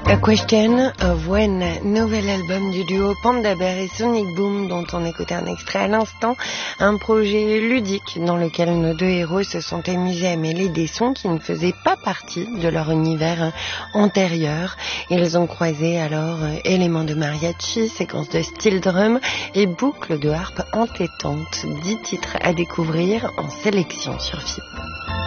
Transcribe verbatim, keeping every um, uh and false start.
A Question of When, nouvel album du duo Panda Bear et Sonic Boom dont on écoutait un extrait à l'instant, un projet ludique dans lequel nos deux héros se sont amusés à mêler des sons qui ne faisaient pas partie de leur univers antérieur. Ils ont croisé alors éléments de mariachi, séquences de steel drum et boucles de harpe entêtantes, dix titres à découvrir en sélection sur F I P.